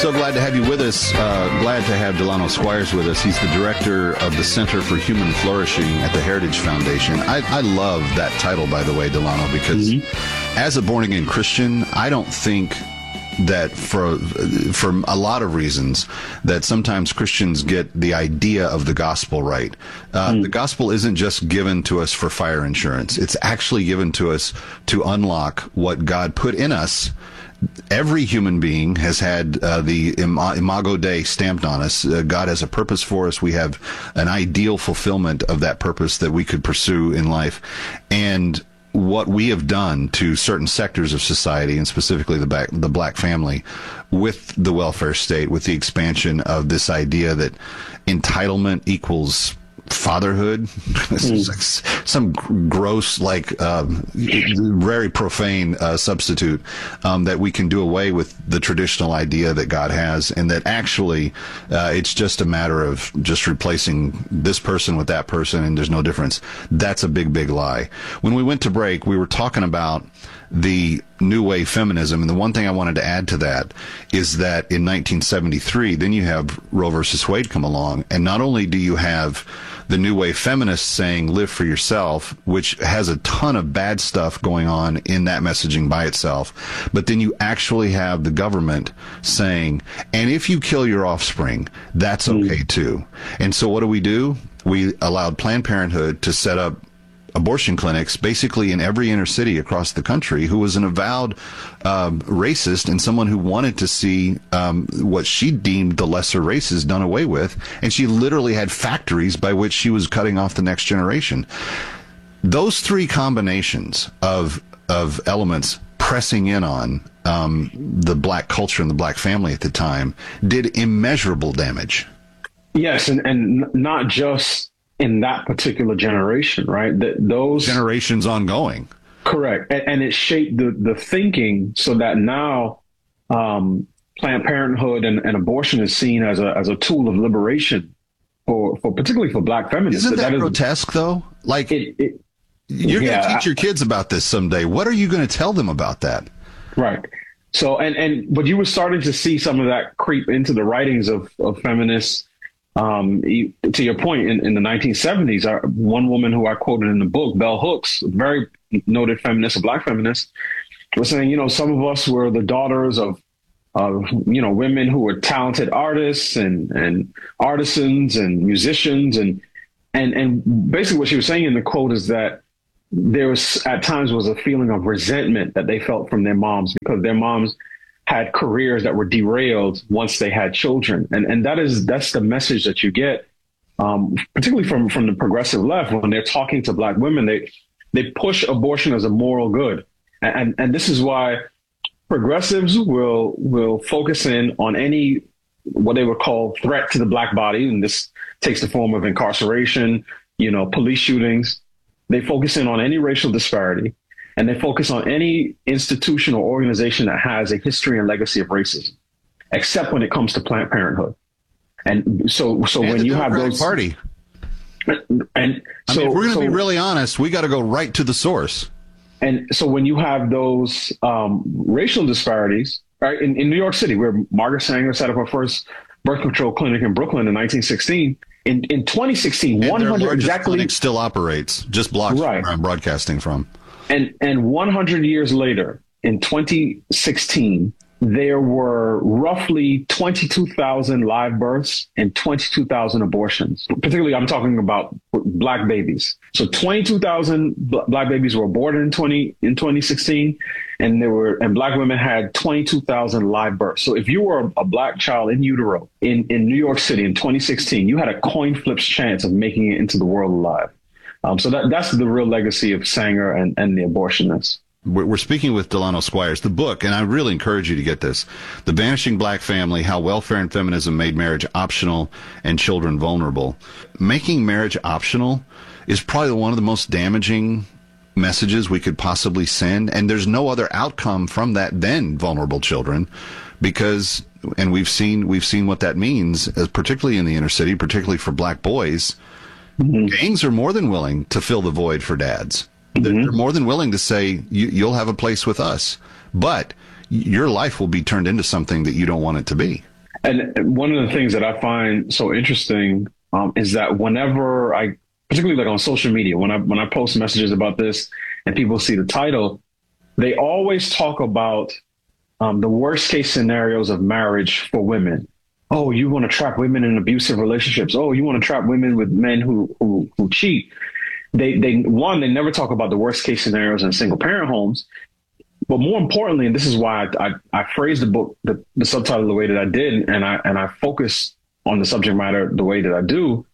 So glad to have you with us. Glad to have Delano Squires with us. He's the director of the Center for Human Flourishing at the Heritage Foundation. I love that title, by the way, Delano, because as a born-again Christian, I don't think that for a lot of reasons that sometimes Christians get the idea of the gospel right. The gospel isn't just given to us for fire insurance. It's actually given to us to unlock what God put in us. Every human being has had the Imago Dei stamped on us. God has a purpose for us. We have an ideal fulfillment of that purpose that we could pursue in life. And what we have done to certain sectors of society, and specifically the black family, with the welfare state, with the expansion of this idea that entitlement equals fatherhood, like some gross, very profane substitute, that we can do away with the traditional idea that God has, and that actually it's just a matter of just replacing this person with that person, and there's no difference. That's a big, big lie. When we went to break, we were talking about the new wave feminism, and the one thing I wanted to add to that is that in 1973, then you have Roe versus Wade come along, and not only do you have the new wave feminists saying live for yourself, which has a ton of bad stuff going on in that messaging by itself, but then you actually have the government saying, and if you kill your offspring, that's okay too. And so what do? We allowed Planned Parenthood to set up abortion clinics basically in every inner city across the country, who was an avowed racist and someone who wanted to see what she deemed the lesser races done away with. And she literally had factories by which she was cutting off the next generation. Those three combinations of elements pressing in on the black culture and the black family at the time did immeasurable damage. Yes, and not just in that particular generation, right? Those generations ongoing. Correct. And it shaped the thinking so that now Planned Parenthood and abortion is seen as a tool of liberation for particularly for black feminists. Isn't that grotesque, though? Like, you're going to teach your kids about this someday. What are you going to tell them about that? Right. So, but you were starting to see some of that creep into the writings of feminists. To your point, in the 1970s, one woman who I quoted in the book, Bell Hooks, a very noted feminist, a black feminist, was saying, some of us were the daughters of women who were talented artists and artisans and musicians. And basically what she was saying in the quote is that there was at times was a feeling of resentment that they felt from their moms because their moms had careers that were derailed once they had children. And that's the message that you get, particularly from the progressive left, when they're talking to black women, they push abortion as a moral good. And this is why progressives will focus in on any, what they would call threat to the black body. And this takes the form of incarceration, police shootings. They focus in on any racial disparity. And they focus on any institution or organization that has a history and legacy of racism, except when it comes to Planned Parenthood. And so when you have those party, and so if we're going to be really honest, we got to go right to the source. And so when you have those racial disparities, right, in New York City, where Margaret Sanger set up her first birth control clinic in Brooklyn in 1916. In 2016, and 100 exactly clinic still operates, just blocks from where I'm broadcasting from. And 100 years later, in 2016, there were roughly 22,000 live births and 22,000 abortions. Particularly, I'm talking about black babies. So 22,000 black babies were aborted in 2016, and black women had 22,000 live births. So if you were a black child in utero in New York City in 2016, you had a coin flip's chance of making it into the world alive. So that's the real legacy of Sanger and the abortionists. We're speaking with Delano Squires. The book, and I really encourage you to get this, The Vanishing Black Family, How Welfare and Feminism Made Marriage Optional and Children Vulnerable. Making marriage optional is probably one of the most damaging messages we could possibly send, and there's no other outcome from that than vulnerable children, because, and we've seen what that means, particularly in the inner city, particularly for black boys. Gangs are more than willing to fill the void for dads. They're more than willing to say, you'll have a place with us, but your life will be turned into something that you don't want it to be. And one of the things that I find so interesting is that whenever particularly like on social media, when I post messages about this and people see the title, they always talk about the worst case scenarios of marriage for women. Oh, you want to trap women in abusive relationships. Oh, you want to trap women with men who cheat. They never talk about the worst case scenarios in single parent homes. But more importantly, and this is why I phrased the book, the subtitle the way that I did, and I focus on the subject matter the way that I do,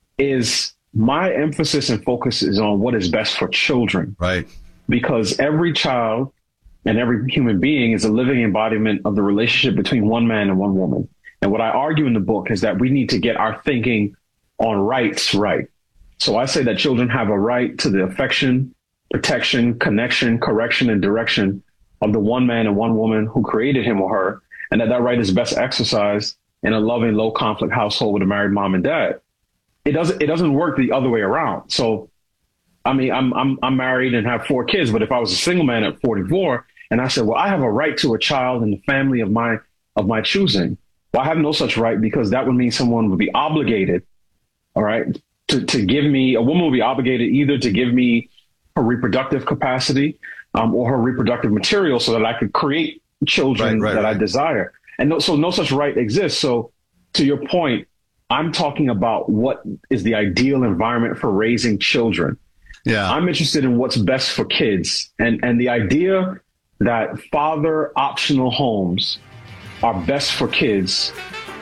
is my emphasis and focus is on what is best for children. Right. Because every child and every human being is a living embodiment of the relationship between one man and one woman. And what I argue in the book is that we need to get our thinking on rights right. So I say that children have a right to the affection, protection, connection, correction, and direction of the one man and one woman who created him or her, and that right is best exercised in a loving, low conflict household with a married mom and dad. It doesn't work the other way around. So, I mean, I'm married and have 4 kids, but if I was a single man at 44 and I said, well, I have a right to a child in the family of my choosing. Well, I have no such right, because that would mean someone would be obligated, all right, to give me, a woman would be obligated either to give me her reproductive capacity or her reproductive material so that I could create children that I desire. And no such right exists. So to your point, I'm talking about what is the ideal environment for raising children. Yeah. I'm interested in what's best for kids. And the idea that father optional homes are best for kids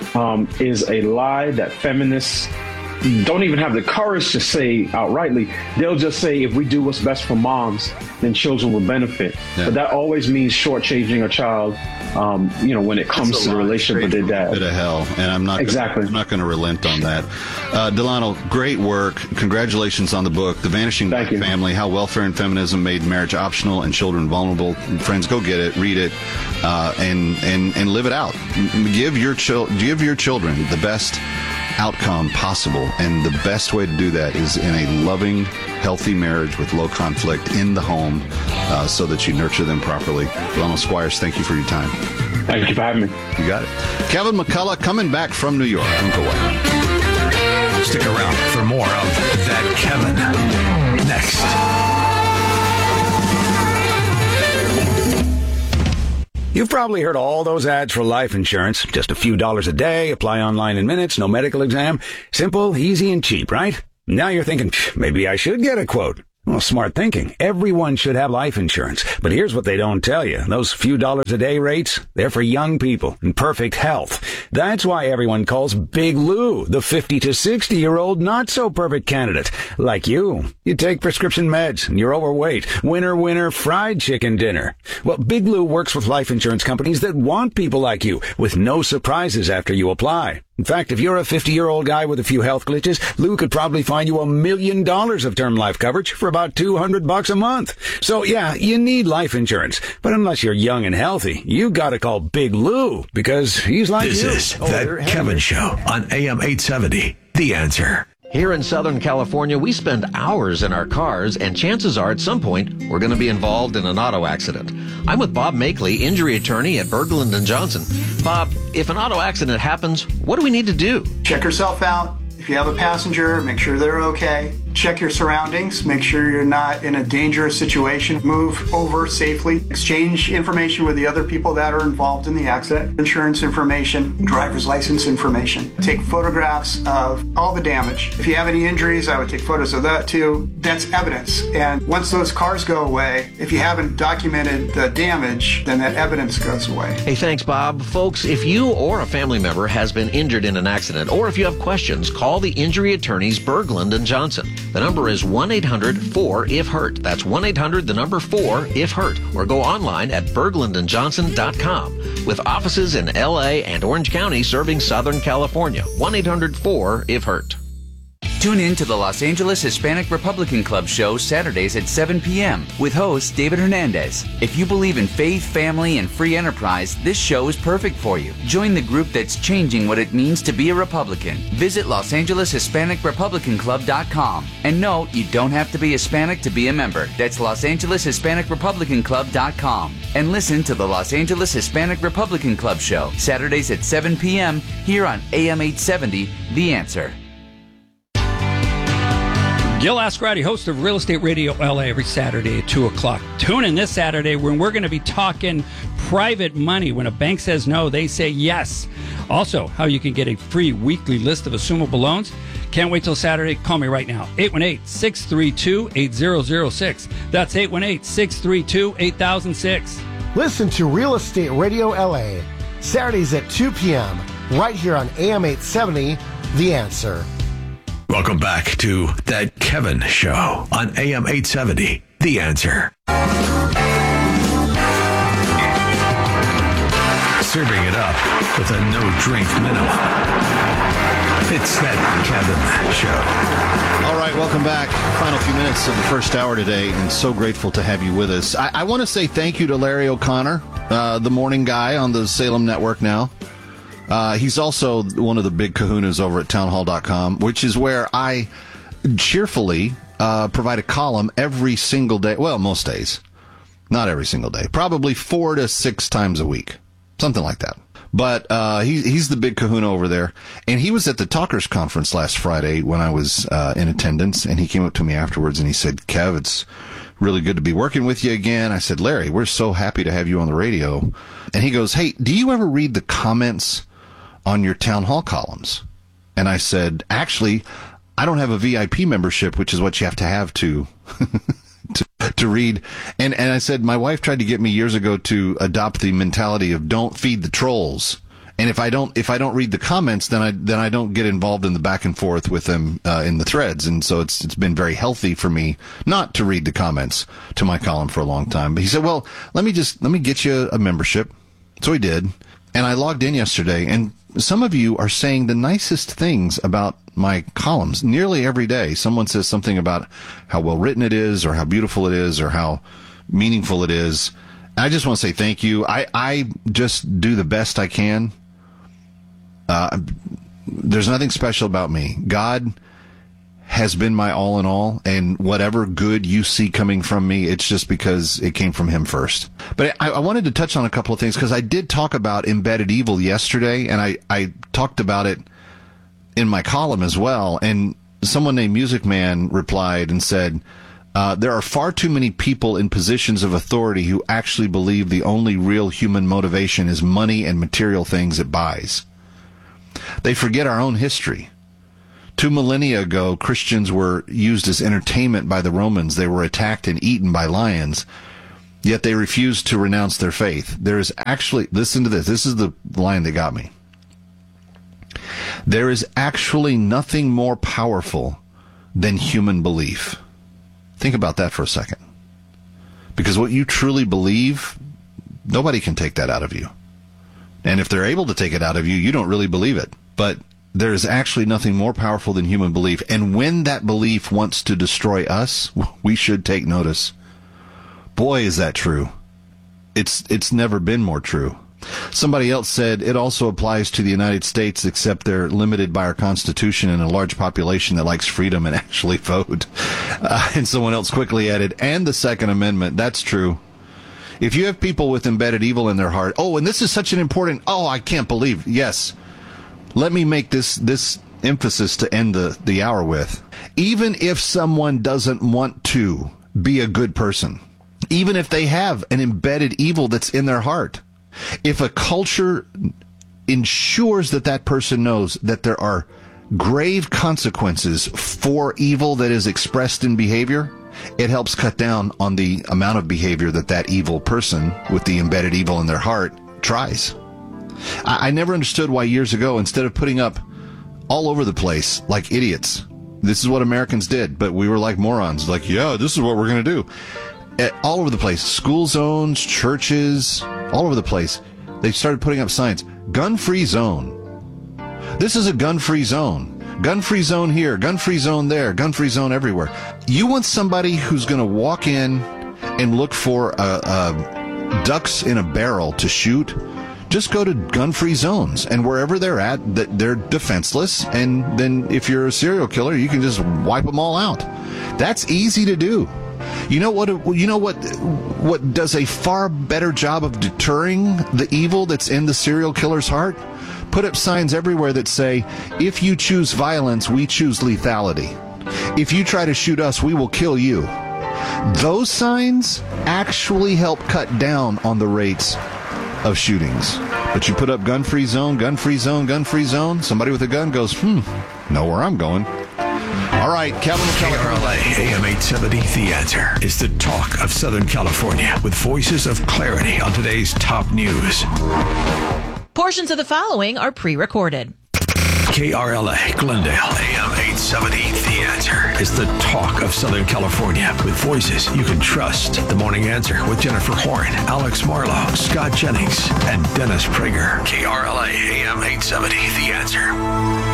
is a lie that feminists don't even have the courage to say outrightly. They'll just say, if we do what's best for moms, then children will benefit. Yeah. But that always means shortchanging a child, when it comes to the relationship with their dad. Bit of hell, and I'm not going to relent on that. Delano, great work. Congratulations on the book, The Vanishing Black Family: How Welfare and Feminism Made Marriage Optional and Children Vulnerable. Friends, go get it, read it, and live it out. Give your children the best outcome possible, and the best way to do that is in a loving, healthy marriage with low conflict in the home, so that you nurture them properly. Delano Squires, thank you for your time. Thank you for having me. You got it. Kevin McCullough coming back from New York. Don't go away. Stick around for more of That Kevin next. You've probably heard all those ads for life insurance. Just a few dollars a day, apply online in minutes, no medical exam. Simple, easy, and cheap, right? Now you're thinking, maybe I should get a quote. Well, smart thinking. Everyone should have life insurance. But here's what they don't tell you. Those few dollars a day rates, they're for young people in perfect health. That's why everyone calls Big Lou the 50 to 60-year-old not-so-perfect candidate. Like you. You take prescription meds and you're overweight. Winner, fried chicken dinner. Well, Big Lou works with life insurance companies that want people like you with no surprises after you apply. In fact, if you're a 50-year-old guy with a few health glitches, Lou could probably find you $1 million of term life coverage for about $200 a month. So yeah, you need life insurance. But unless you're young and healthy, you gotta call Big Lou, because he's like you. This is That Kevin Show on AM 870. The Answer. Here in Southern California, we spend hours in our cars, and chances are at some point we're going to be involved in an auto accident. I'm with Bob Makeley, injury attorney at Berglund & Johnson. Bob, if an auto accident happens, what do we need to do? Check yourself out. If you have a passenger, make sure they're okay. Check your surroundings. Make sure you're not in a dangerous situation. Move over safely. Exchange information with the other people that are involved in the accident. Insurance information, driver's license information. Take photographs of all the damage. If you have any injuries, I would take photos of that too. That's evidence. And once those cars go away, if you haven't documented the damage, then that evidence goes away. Hey, thanks, Bob. Folks, if you or a family member has been injured in an accident, or if you have questions, call the injury attorneys Berglund & Johnson. The number is 1-800-4-IF-HURT. That's 1-800-4-IF-HURT. Or go online at berglundandjohnson.com. With offices in L.A. and Orange County serving Southern California. 1-800-4-IF-HURT. Tune in to the Los Angeles Hispanic Republican Club show Saturdays at 7 p.m. with host David Hernandez. If you believe in faith, family, and free enterprise, this show is perfect for you. Join the group that's changing what it means to be a Republican. Visit LosAngelesHispanicRepublicanClub.com. And no, you don't have to be Hispanic to be a member. That's LosAngelesHispanicRepublicanClub.com. And listen to the Los Angeles Hispanic Republican Club show Saturdays at 7 p.m. here on AM 870, The Answer. Gil Ascarati, host of Real Estate Radio LA, every Saturday at 2 o'clock. Tune in this Saturday when we're going to be talking private money. When a bank says no, they say yes. Also, how you can get a free weekly list of assumable loans. Can't wait till Saturday. Call me right now. 818-632-8006. That's 818-632-8006. Listen to Real Estate Radio LA, Saturdays at 2 p.m., right here on AM 870, The Answer. Welcome back to That Kevin Show on AM 870, The Answer. Serving it up with a no-drink minimum. It's That Kevin Show. All right, welcome back. Final few minutes of the first hour today, and so grateful to have you with us. I want to say thank you to Larry O'Connor, the morning guy on the Salem Network now. He's also one of the big kahunas over at townhall.com, which is where I cheerfully provide a column every single day. Well, most days. Not every single day. Probably 4 to 6 times a week. Something like that. But he's the big kahuna over there. And he was at the Talkers Conference last Friday when I was in attendance. And he came up to me afterwards and he said, Kev, it's really good to be working with you again. I said, Larry, we're so happy to have you on the radio. And he goes, hey, do you ever read the comments on your town hall columns? And I said, actually, I don't have a VIP membership, which is what you have to to read. And I said, my wife tried to get me years ago to adopt the mentality of don't feed the trolls. And if I don't read the comments, then I don't get involved in the back and forth with them in the threads. And so it's been very healthy for me not to read the comments to my column for a long time. But he said, well, let me get you a membership. So he did. And I logged in yesterday, and some of you are saying the nicest things about my columns. Nearly every day, someone says something about how well written it is, or how beautiful it is, or how meaningful it is. I just want to say thank you. I just do the best I can. There's nothing special about me. God has been my all in all, and whatever good you see coming from me, it's just because it came from him first. But I wanted to touch on a couple of things, because I did talk about embedded evil yesterday, and I talked about it in my column as well. And someone named Music Man replied and said, there are far too many people in positions of authority who actually believe the only real human motivation is money and material things it buys. They forget our own history. 2 millennia ago, Christians were used as entertainment by the Romans. They were attacked and eaten by lions, yet they refused to renounce their faith. There is actually, listen to this, this is the line that got me. There is actually nothing more powerful than human belief. Think about that for a second. Because what you truly believe, nobody can take that out of you. And if they're able to take it out of you, you don't really believe it. But there is actually nothing more powerful than human belief. And when that belief wants to destroy us, we should take notice. Boy, is that true. It's never been more true. Somebody else said it also applies to the United States, except they're limited by our Constitution and a large population that likes freedom and actually vote. And someone else quickly added, and the Second Amendment. That's true. If you have people with embedded evil in their heart, and this is such an important, I can't believe, yes. Let me make this emphasis to end the hour with. Even if someone doesn't want to be a good person, even if they have an embedded evil that's in their heart, if a culture ensures that person knows that there are grave consequences for evil that is expressed in behavior, it helps cut down on the amount of behavior that evil person with the embedded evil in their heart tries. I never understood why years ago, instead of putting up all over the place like idiots, this is what Americans did, but we were like morons, like, yeah, this is what we're going to do. All over the place, school zones, churches, all over the place, they started putting up signs, gun-free zone. This is a gun-free zone. gun-free zone here, gun-free zone there, gun-free zone everywhere. You want somebody who's going to walk in and look for ducks in a barrel to shoot? Just go to gun-free zones, and wherever they're at, they're defenseless, and then if you're a serial killer, you can just wipe them all out. That's easy to do. You know what does a far better job of deterring the evil that's in the serial killer's heart? Put up signs everywhere that say, if you choose violence, we choose lethality. If you try to shoot us, we will kill you. Those signs actually help cut down on the rates of shootings. But you put up gun-free zone, gun-free zone, gun-free zone, somebody with a gun goes, know where I'm going. All right, Calvin McCullough. KRLA AM 870, The Answer, is the talk of Southern California with voices of clarity on today's top news. Portions of the following are pre-recorded. KRLA, Glendale, AM 870, The Answer, is the talk of Southern California with voices you can trust. The Morning Answer with Jennifer Horn, Alex Marlowe, Scott Jennings, and Dennis Prager. KRLA, AM 870, The Answer.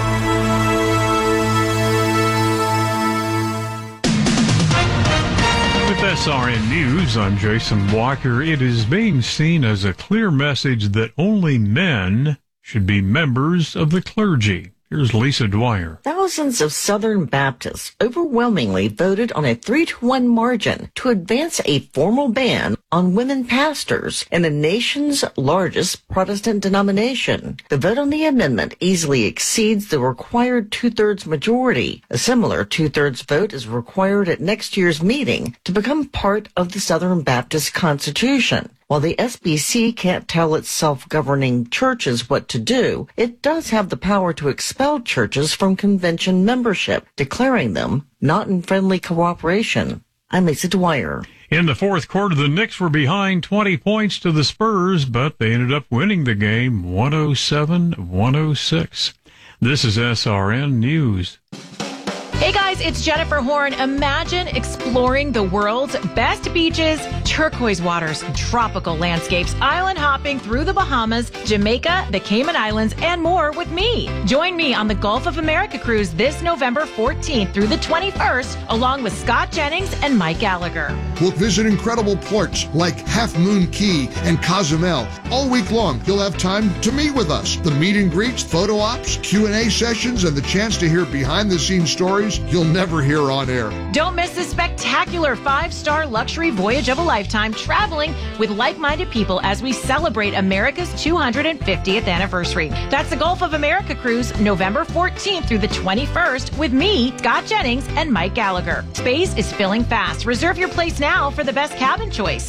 With SRN News, I'm Jason Walker. It is being seen as a clear message that only men should be members of the clergy. Here's Lisa Dwyer. Thousands of Southern Baptists overwhelmingly voted on a 3-1 margin to advance a formal ban on women pastors in the nation's largest Protestant denomination. The vote on the amendment easily exceeds the required 2/3 majority. A similar 2/3 vote is required at next year's meeting to become part of the Southern Baptist Constitution. While the SBC can't tell its self-governing churches what to do, it does have the power to expel churches from convention membership, declaring them not in friendly cooperation. I'm Lisa Dwyer. In the fourth quarter, the Knicks were behind 20 points to the Spurs, but they ended up winning the game 107-106. This is SRN News. Hey guys, it's Jennifer Horn. Imagine exploring the world's best beaches, turquoise waters, tropical landscapes, island hopping through the Bahamas, Jamaica, the Cayman Islands, and more with me. Join me on the Gulf of America cruise this November 14th through the 21st, along with Scott Jennings and Mike Gallagher. We'll visit incredible ports like Half Moon Key and Cozumel. All week long, you'll have time to meet with us. The meet and greets, photo ops, Q&A sessions, and the chance to hear behind-the-scenes stories you'll never hear on air. Don't miss this spectacular 5-star luxury voyage of a lifetime traveling with like-minded people as we celebrate America's 250th anniversary. That's the Gulf of America cruise, November 14th through the 21st with me, Scott Jennings, and Mike Gallagher. Space is filling fast. Reserve your place now for the best cabin choice.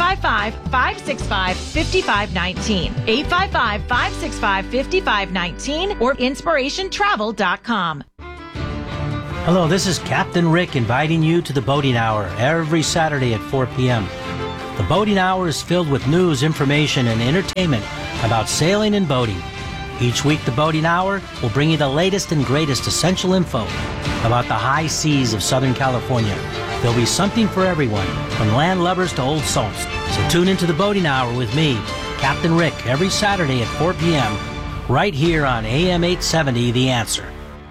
855-565-5519. 855-565-5519 or inspirationtravel.com. Hello, this is Captain Rick inviting you to the Boating Hour every Saturday at 4 p.m. The Boating Hour is filled with news, information, and entertainment about sailing and boating. Each week, the Boating Hour will bring you the latest and greatest essential info about the high seas of Southern California. There'll be something for everyone, from land lubbers to old salts. So tune into the Boating Hour with me, Captain Rick, every Saturday at 4 p.m. right here on AM 870, The Answer.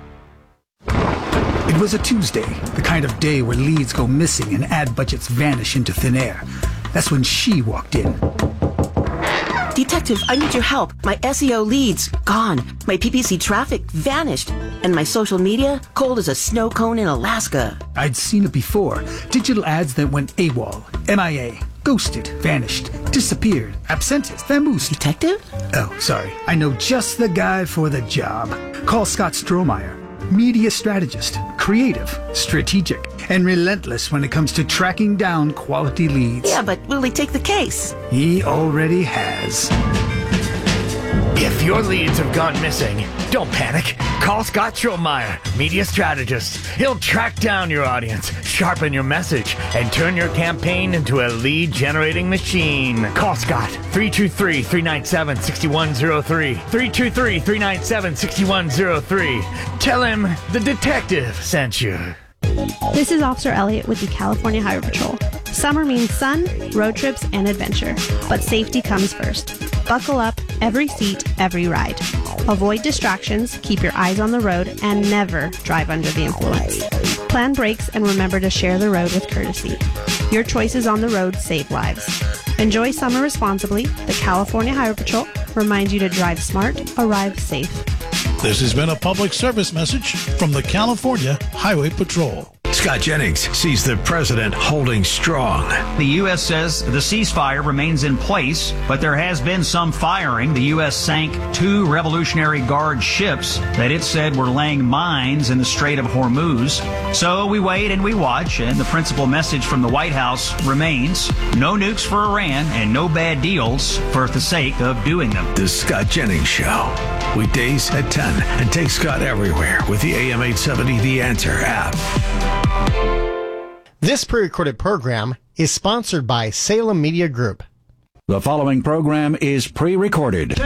It was a Tuesday, the kind of day where leads go missing and ad budgets vanish into thin air. That's when she walked in. Detective, I need your help. My SEO leads, gone. My PPC traffic vanished. And my social media, cold as a snow cone in Alaska. I'd seen it before. Digital ads that went AWOL, MIA, ghosted, vanished, disappeared, absented, vamoosed. Detective? Oh, sorry. I know just the guy for the job. Call Scott Strohmeyer. Media strategist, creative, strategic, and relentless when it comes to tracking down quality leads. Yeah, but will he take the case? He already has. If your leads have gone missing, don't panic. Call Scott Strohmeyer, media strategist. He'll track down your audience, sharpen your message, and turn your campaign into a lead-generating machine. Call Scott, 323-397-6103. 323-397-6103. Tell him the detective sent you. This is Officer Elliott with the California Highway Patrol. Summer means sun, road trips, and adventure. But safety comes first. Buckle up, every seat, every ride. Avoid distractions, keep your eyes on the road, and never drive under the influence. Plan brakes and remember to share the road with courtesy. Your choices on the road save lives. Enjoy summer responsibly. The California Highway Patrol reminds you to drive smart, arrive safe. This has been a public service message from the California Highway Patrol. Scott Jennings sees the president holding strong. The U.S. says the ceasefire remains in place, but there has been some firing. The U.S. sank 2 Revolutionary Guard ships that it said were laying mines in the Strait of Hormuz. So we wait and we watch, and the principal message from the White House remains: no nukes for Iran and no bad deals for the sake of doing them. The Scott Jennings Show. Weekdays at 10, and take Scott everywhere with the AM 870 The Answer app. This pre-recorded program is sponsored by Salem Media Group. The following program is pre-recorded.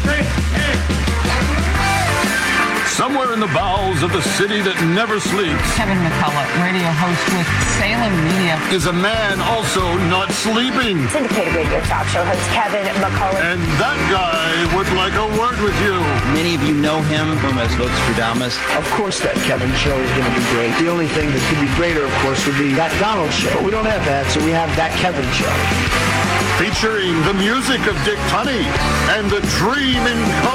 Somewhere in the bowels of the city that never sleeps, Kevin McCullough, radio host with Salem Media, is a man also not sleeping. Syndicated radio talk show host Kevin McCullough. And that guy would like a word with you. Many of you know him from as Nostradamus. Of course that Kevin show is going to be great. The only thing that could be greater, of course, would be that Donald show. But we don't have that, so we have that Kevin show. Featuring the music of Dick Tunney and the Dream in Color.